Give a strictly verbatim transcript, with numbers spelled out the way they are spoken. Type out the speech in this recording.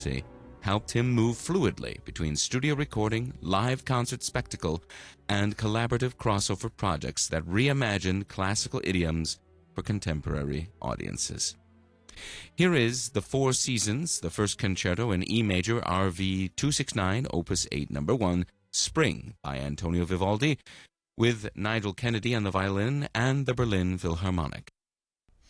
helped him move fluidly between studio recording, live concert spectacle, and collaborative crossover projects that reimagined classical idioms for contemporary audiences. Here is The Four Seasons, the first concerto in E major, R V two sixty-nine, Opus eight, number one, Spring, by Antonio Vivaldi, with Nigel Kennedy on the violin and the Berlin Philharmonic.